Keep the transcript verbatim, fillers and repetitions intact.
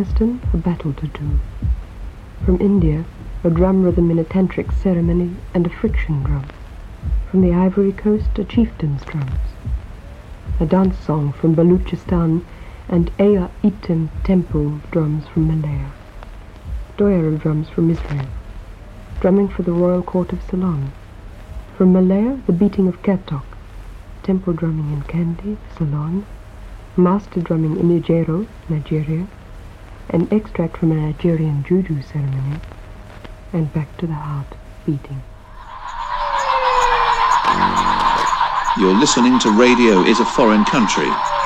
Afghanistan, a battle tattoo. From India, a drum rhythm in a tantric ceremony and a friction drum. From the Ivory Coast, a chieftain's drums. A dance song from Baluchistan and Aya Item temple drums from Malaya. Doyara drums from Israel. Drumming for the royal court of Ceylon. From Malaya, the beating of Kathok. Temple drumming in Kandy, Ceylon. Master drumming in Ijero, Nigeria. An extract from a Nigerian juju ceremony. And back to the heart beating. You're listening to Radio is a Foreign Country.